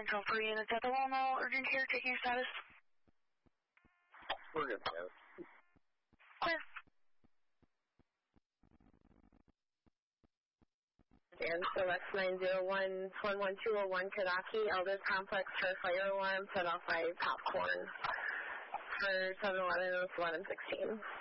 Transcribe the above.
Central for units at the Walnut, urgent care, taking status. We're good, man. Clear. And Select 901-11201 Kadaki, Elders Complex for fire alarm, set off by popcorn for 7-Eleven and 1116.